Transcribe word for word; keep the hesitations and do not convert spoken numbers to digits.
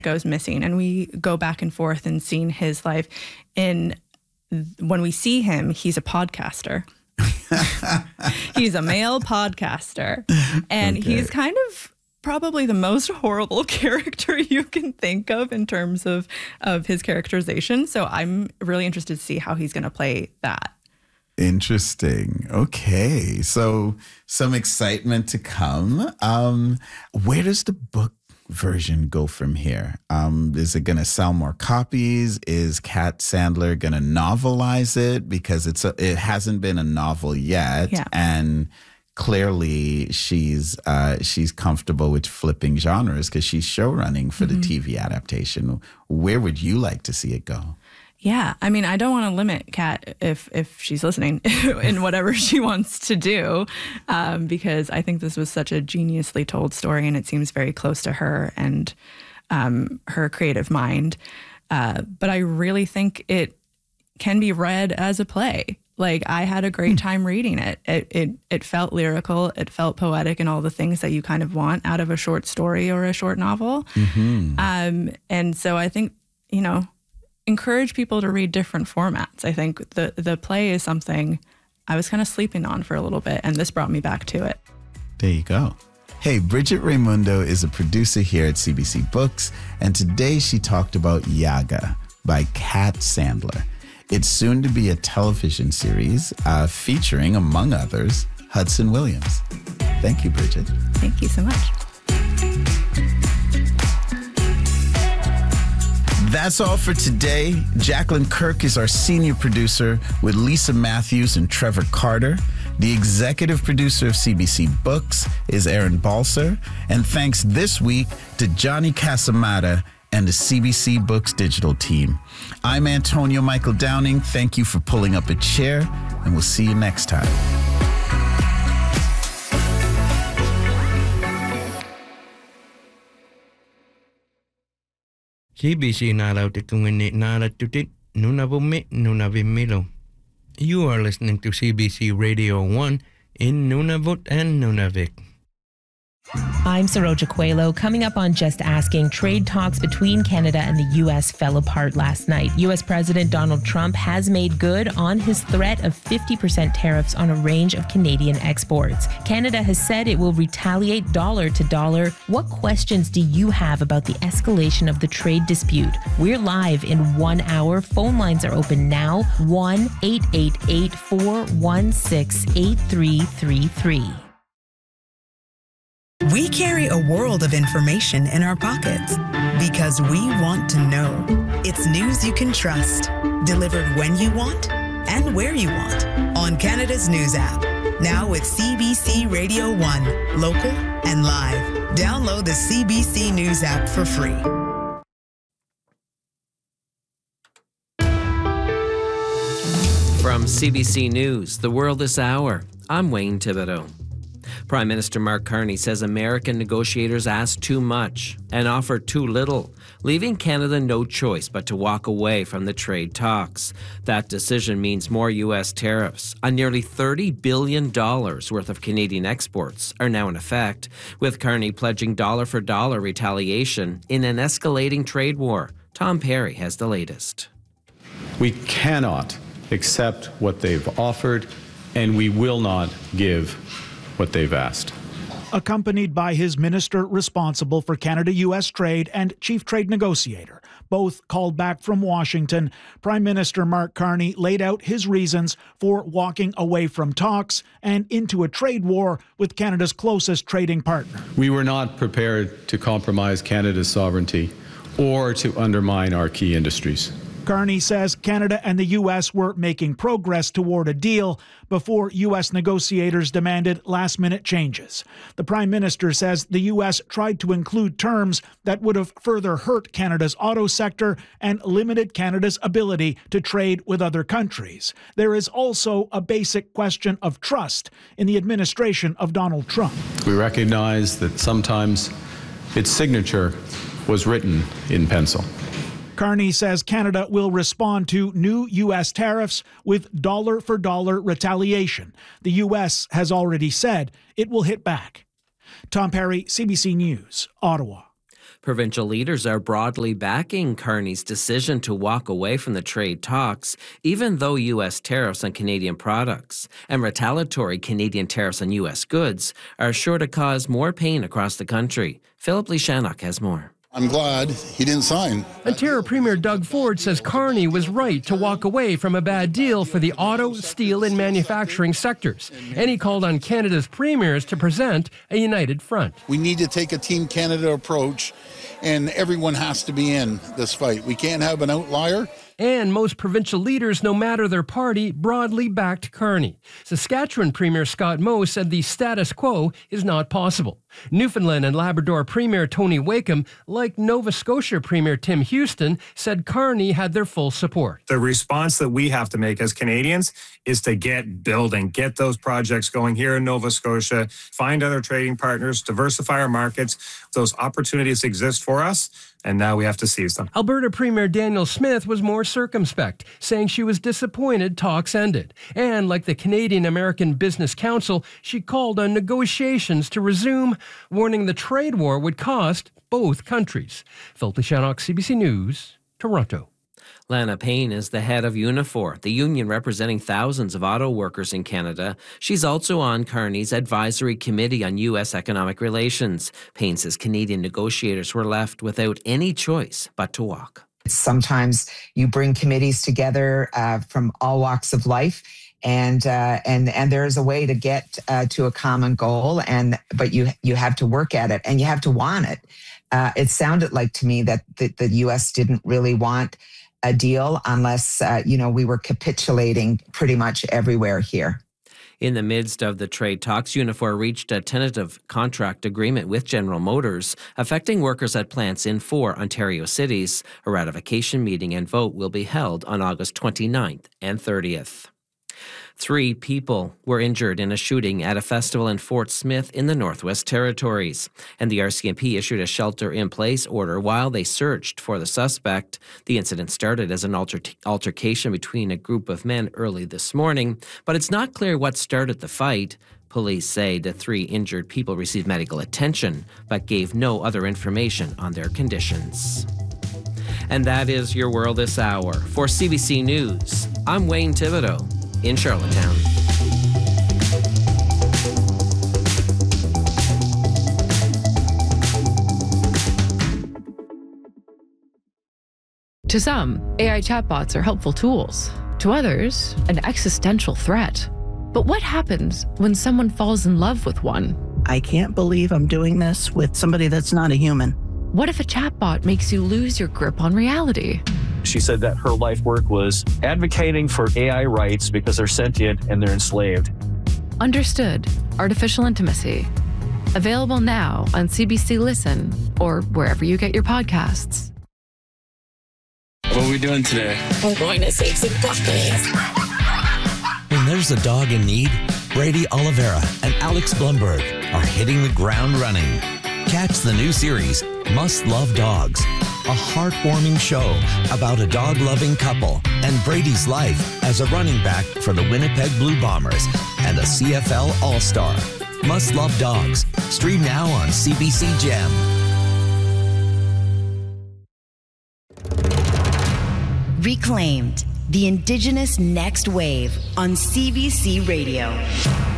goes missing, and we go back and forth and seeing his life. And when we see him, he's a podcaster. He's a male podcaster, and okay. he's kind of probably the most horrible character you can think of in terms of of his characterization. So I'm really interested to see how he's going to play that. Interesting. Okay. So some excitement to come. Um, where does the book version go from here? Um, is it going to sell more copies? Is Kat Sandler going to novelize it? Because it's a, it hasn't been a novel yet. Yeah. And clearly she's uh, she's comfortable with flipping genres because she's showrunning for mm-hmm. the T V adaptation. Where would you like to see it go? Yeah, I mean, I don't want to limit Kat if if she's listening in whatever she wants to do, um, because I think this was such a geniusly told story, and it seems very close to her and um, her creative mind. Uh, but I really think it can be read as a play. Like, I had a great time reading it. It it it felt lyrical, it felt poetic, and all the things that you kind of want out of a short story or a short novel. Mm-hmm. Um, and so I think, you know, encourage people to read different formats. I think the the play is something I was kind of sleeping on for a little bit, and this brought me back to it. There you go. Hey, Bridget Raimundo is a producer here at C B C Books, and today she talked about Yaga by Kat Sandler. It's soon to be a television series uh, featuring, among others, Hudson Williams. Thank you, Bridget. Thank you so much. That's all for today. Jacqueline Kirk is our senior producer with Lisa Matthews and Trevor Carter. The executive producer of C B C Books is Aaron Balser. And thanks this week to Johnny Casamata and the C B C Books digital team. I'm Antonio Michael Downing. Thank you for pulling up a chair, and we'll see you next time. C B C naraw tikungini naratutit nunavumi nunavimilo. You are listening to C B C Radio one in Nunavut and Nunavik. I'm Saroja Coelho. Coming up on Just Asking, trade talks between Canada and the U S fell apart last night. U S President Donald Trump has made good on his threat of fifty percent tariffs on a range of Canadian exports. Canada has said it will retaliate dollar to dollar. What questions do you have about the escalation of the trade dispute? We're live in one hour. Phone lines are open now. one eight eight eight, four one six, eight three three three. We carry a world of information in our pockets because we want to know. It's news you can trust, delivered when you want and where you want on Canada's News app. Now with C B C Radio one, local and live. Download the C B C News app for free. From C B C News, The World This Hour, I'm Wayne Thibodeau. Prime Minister Mark Carney says American negotiators asked too much and offered too little, leaving Canada no choice but to walk away from the trade talks. That decision means more U S tariffs on nearly thirty billion dollars worth of Canadian exports are now in effect, with Carney pledging dollar-for-dollar retaliation in an escalating trade war. Tom Perry has the latest. We cannot accept what they've offered, and we will not give what they've asked. Accompanied by his minister responsible for Canada-U S trade and chief trade negotiator, both called back from Washington, Prime Minister Mark Carney laid out his reasons for walking away from talks and into a trade war with Canada's closest trading partner. We were not prepared to compromise Canada's sovereignty or to undermine our key industries. Carney says Canada and the U S were making progress toward a deal before U S negotiators demanded last-minute changes. The Prime Minister says the U S tried to include terms that would have further hurt Canada's auto sector and limited Canada's ability to trade with other countries. There is also a basic question of trust in the administration of Donald Trump. We recognize that sometimes its signature was written in pencil. Carney says Canada will respond to new U S tariffs with dollar-for-dollar retaliation. The U S has already said it will hit back. Tom Perry, C B C News, Ottawa. Provincial leaders are broadly backing Carney's decision to walk away from the trade talks, even though U S tariffs on Canadian products and retaliatory Canadian tariffs on U S goods are sure to cause more pain across the country. Philip Lishanok has more. I'm glad he didn't sign. Ontario Premier Doug Ford says Carney was right to walk away from a bad deal for the auto, steel and manufacturing sectors. And he called on Canada's premiers to present a united front. We need to take a Team Canada approach, and everyone has to be in this fight. We can't have an outlier. And most provincial leaders, no matter their party, broadly backed Carney. Saskatchewan Premier Scott Moe said the status quo is not possible. Newfoundland and Labrador Premier Tony Wakeham, like Nova Scotia Premier Tim Houston, said Carney had their full support. The response that we have to make as Canadians is to get building, get those projects going here in Nova Scotia, find other trading partners, diversify our markets. Those opportunities exist for us, and now we have to seize them. Alberta Premier Danielle Smith was more circumspect, saying she was disappointed talks ended. And like the Canadian American Business Council, she called on negotiations to resume, warning the trade war would cost both countries. Phil Lishanok, C B C News, Toronto. Lana Payne is the head of Unifor, the union representing thousands of auto workers in Canada. She's also on Carney's advisory committee on U S economic relations. Payne says Canadian negotiators were left without any choice but to walk. Sometimes you bring committees together uh, from all walks of life, and uh, and and there is a way to get uh, to a common goal, and but you you have to work at it and you have to want it. Uh, it sounded like to me that the, the U S didn't really want a deal unless, uh, you know, we were capitulating pretty much everywhere here. In the midst of the trade talks, Unifor reached a tentative contract agreement with General Motors, affecting workers at plants in four Ontario cities. A ratification meeting and vote will be held on August twenty-ninth and thirtieth. Three people were injured in a shooting at a festival in Fort Smith in the Northwest Territories, and the R C M P issued a shelter-in-place order while they searched for the suspect. The incident started as an alter- altercation between a group of men early this morning, but it's not clear what started the fight. Police say the three injured people received medical attention, but gave no other information on their conditions. And that is your World This Hour. For C B C News, I'm Wayne Thibodeau in Charlottetown. To some, A I chatbots are helpful tools. To others, an existential threat. But what happens when someone falls in love with one? I can't believe I'm doing this with somebody that's not a human. What if a chatbot makes you lose your grip on reality? She said that her life work was advocating for A I rights because they're sentient and they're enslaved. Understood. Artificial Intimacy. Available now on C B C Listen or wherever you get your podcasts. What are we doing today? I'm going to save some puppies. When there's a dog in need, Brady Oliveira and Alex Blumberg are hitting the ground running. Catch the new series, Must Love Dogs, a heartwarming show about a dog-loving couple and Brady's life as a running back for the Winnipeg Blue Bombers and a C F L All-Star. Must Love Dogs. Stream now on C B C Gem. Reclaimed, the Indigenous Next Wave on C B C Radio.